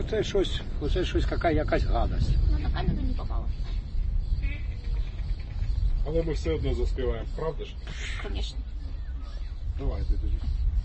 оце щось якась гадость. Ну, на камеру не попало. Але ми все одно заспіваємо, правда ж? Конечно. Давайте тоді.